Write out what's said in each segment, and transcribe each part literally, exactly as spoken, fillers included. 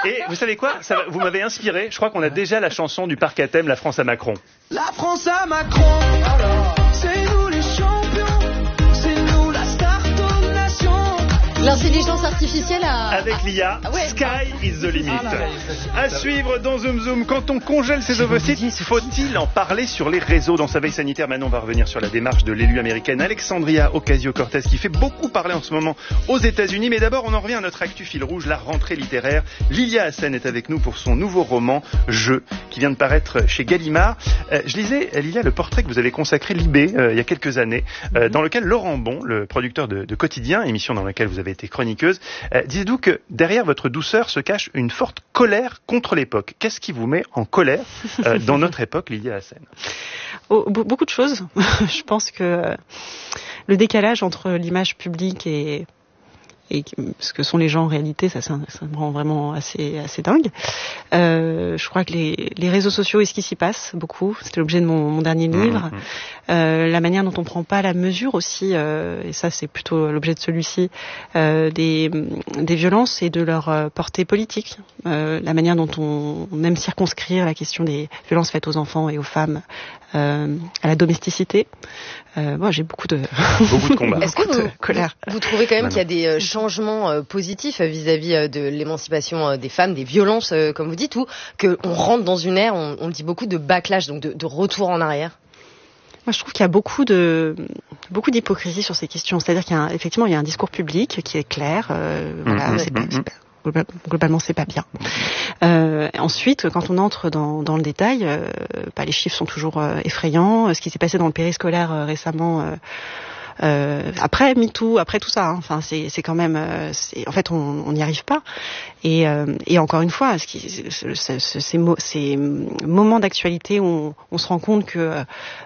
Et vous savez quoi, ça, vous m'avez inspiré. Je crois qu'on a déjà la chanson du parc à thème La France à Macron. La France à Macron, c'est nous les champions, c'est nous la start-up nation. L'intelligence artificielle a... Avec l'I A, ah ouais. Sky is the limit. À suivre dans Zoom Zoom, quand on congèle ses ovocytes, faut-il en parler sur les réseaux? Dans sa veille sanitaire, Manon va revenir sur la démarche de l'élue américaine Alexandria Ocasio-Cortez qui fait beaucoup parler en ce moment aux États-Unis. Mais d'abord, on en revient à notre actu fil rouge, la rentrée littéraire. Lilia Hassen est avec nous pour son nouveau roman, Je, qui vient de paraître chez Gallimard. Euh, je lisais, Lilia, le portrait que vous avez consacré Libé euh, il y a quelques années, euh, dans lequel Laurent Bon, le producteur de, de Quotidien, émission dans laquelle vous avez été chroniqueuse, euh, disait-vous que derrière votre douceur se cache une forte colère contre l'époque. Qu'est-ce qui vous met en colère euh, dans notre époque, Lilia Hassen? Oh, beaucoup de choses. Je pense que le décalage entre l'image publique et, et ce que sont les gens en réalité, ça, ça, ça me rend vraiment assez, assez dingue. Euh, je crois que les, les réseaux sociaux et ce qui s'y passe beaucoup, c'était l'objet de mon, mon dernier livre. Mmh, mmh. Euh, la manière dont on prend pas la mesure aussi, euh, et ça c'est plutôt l'objet de celui-ci, euh, des, des violences et de leur euh, portée politique. Euh, la manière dont on, on aime circonscrire la question des violences faites aux enfants et aux femmes euh, à la domesticité. Euh, moi, j'ai beaucoup de beaucoup de combats. Est-ce que vous, colère. vous trouvez quand même qu'il y a des euh, changements euh, positifs vis-à-vis euh, de l'émancipation euh, des femmes, des violences, euh, comme vous dites, ou qu'on rentre dans une ère, on, on le dit beaucoup, de backlash, donc de, de retour en arrière? Moi, je trouve qu'il y a beaucoup de beaucoup d'hypocrisie sur ces questions. C'est-à-dire qu'il y a un, effectivement, il y a un discours public qui est clair. Euh, mmh, voilà, mmh, c'est, mmh. c'est pas, globalement, c'est pas bien. Euh, ensuite, quand on entre dans, dans le détail, euh, bah, les chiffres sont toujours euh, effrayants. Ce qui s'est passé dans le périscolaire euh, récemment. Euh, Euh, après MeToo, après tout ça, hein, enfin c'est c'est quand même, euh, c'est, en fait on n'y arrive pas. Et, euh, et encore une fois, ce qui, ce, ce, ce, ces, mo- ces moments d'actualité où on, on se rend compte que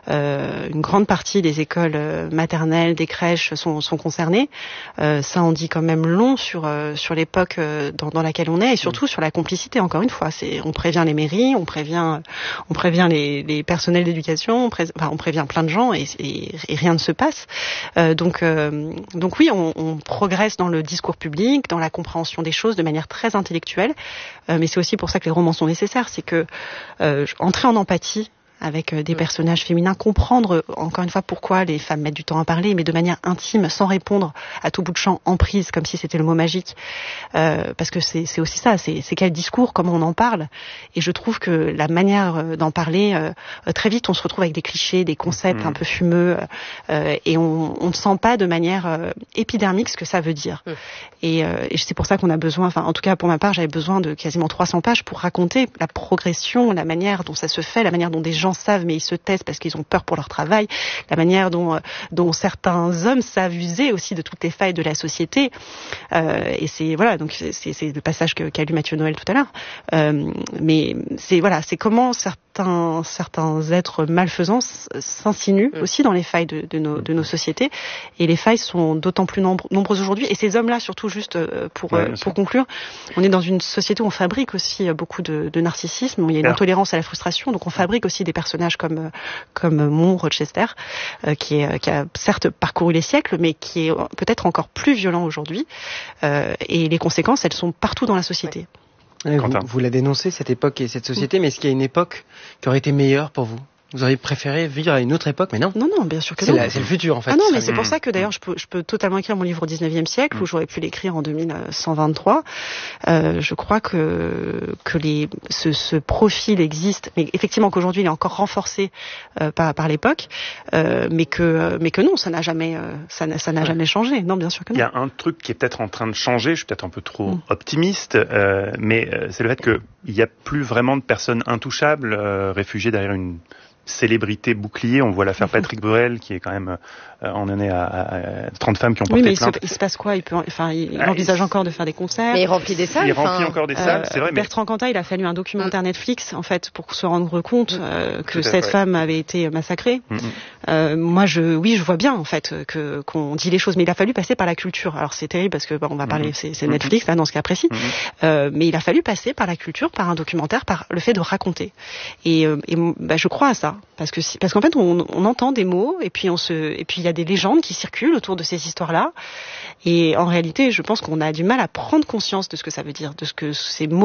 euh, une grande partie des écoles maternelles, des crèches sont, sont concernées, euh, ça en dit quand même long sur euh, sur l'époque dans, dans laquelle on est et surtout mmh. sur la complicité. Encore une fois, c'est on prévient les mairies, on prévient on prévient les, les personnels d'éducation, on, pré- enfin, on prévient plein de gens et, et, et rien ne se passe. Euh, donc, euh, donc oui, on, on progresse dans le discours public, dans la compréhension des choses de manière très intellectuelle, euh, mais c'est aussi pour ça que les romans sont nécessaires, c'est que euh, entrer en empathie avec des personnages féminins, comprendre encore une fois pourquoi les femmes mettent du temps à parler, mais de manière intime, sans répondre à tout bout de champ, en prise, comme si c'était le mot magique, euh, parce que c'est, c'est aussi ça, c'est, c'est quel discours, comment on en parle, et je trouve que la manière d'en parler, euh, très vite on se retrouve avec des clichés, des concepts mmh. un peu fumeux, euh, et on, on ne sent pas de manière euh, épidermique ce que ça veut dire. Mmh. Et, euh, et c'est pour ça qu'on a besoin, enfin en tout cas pour ma part, j'avais besoin de quasiment trois cents pages pour raconter la progression, la manière dont ça se fait, la manière dont des gens savent mais ils se taisent parce qu'ils ont peur pour leur travail, la manière dont dont certains hommes savent user aussi de toutes les failles de la société, euh, et c'est voilà, donc c'est c'est le passage que, qu'a lu Mathieu Noël tout à l'heure, euh, mais c'est voilà, c'est comment certains certains êtres malfaisants s'insinuent mmh. aussi dans les failles de, de nos de nos sociétés, et les failles sont d'autant plus nombr- nombreuses aujourd'hui, et ces hommes-là surtout, juste pour ouais, pour conclure, on est dans une société où on fabrique aussi beaucoup de, de narcissisme, il y a une Alors. intolérance à la frustration, donc on fabrique aussi des personnages comme comme Mon Rochester, euh, qui est qui a certes parcouru les siècles, mais qui est peut-être encore plus violent aujourd'hui, euh, et les conséquences, elles sont partout dans la société. Ouais. Vous, vous la dénoncez, cette époque et cette société, mmh. mais est-ce qu'il y a une époque qui aurait été meilleure pour vous? Vous auriez préféré vivre à une autre époque, mais non. Non, non, bien sûr que c'est non. La, c'est le futur, en fait. Ah non, mais c'est pour ça que d'ailleurs, je peux, je peux totalement écrire mon livre au dix-neuvième siècle, mmh. où j'aurais pu l'écrire en deux mille cent vingt-trois. Euh, je crois que que les ce, ce profil existe, mais effectivement qu'aujourd'hui, il est encore renforcé euh, par par l'époque, euh, mais que mais que non, ça n'a jamais euh, ça n'a ça n'a ouais. jamais changé. Non, bien sûr que non. Il y a un truc qui est peut-être en train de changer. Je suis peut-être un peu trop mmh. optimiste, euh, mais euh, c'est le fait que il y a plus vraiment de personnes intouchables, euh, réfugiées derrière une célébrité bouclier. On voit l'affaire Patrick Bruel qui est quand même euh, on en est à, à, à trente femmes qui ont porté oui, mais plainte. Il se, il se passe quoi? Il peut, enfin, il, il ah, envisage il... encore de faire des concerts. Mais il remplit des salles. Il remplit encore des salles, euh, c'est vrai. Bertrand mais... Cantat, il a fallu un documentaire mmh. Netflix en fait pour se rendre compte euh, que cette vrai. femme avait été massacrée. Mmh. Euh, moi, je, oui, je vois bien en fait que qu'on dit les choses, mais il a fallu passer par la culture. Alors c'est terrible parce que bon, on va parler, mmh. c'est, c'est Netflix là dans ce cas précis, mmh. euh, mais il a fallu passer par la culture, par un documentaire, par le fait de raconter. Et, euh, et bah, je crois à ça parce que parce qu'en fait on, on entend des mots et puis on se et puis il y a des légendes qui circulent autour de ces histoires-là. Et en réalité, je pense qu'on a du mal à prendre conscience de ce que ça veut dire, de ce que ces mots